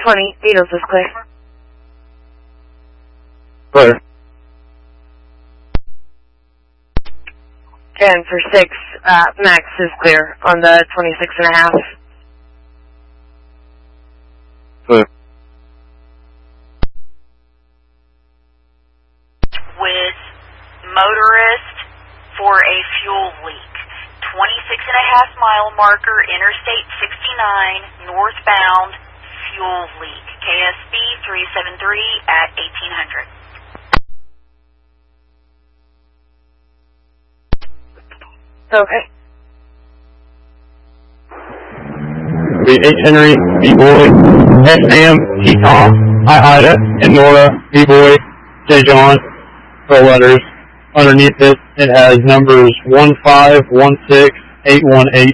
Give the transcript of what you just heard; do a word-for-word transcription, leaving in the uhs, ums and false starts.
twenty, Beatles is clear. Clear. ten for six, uh, Max is clear on the twenty-six and a half. Clear. With motorist for a fuel leak. twenty-six and a half mile marker, Interstate sixty-nine, northbound, fuel leak. K S B three seven three at eighteen hundred. Okay. H. Henry, B-Boy, S. Sam, T. Tom, I. Ida, and Nora, B-Boy, J. John, four letters. Underneath it, it has numbers one five one six eight one eight.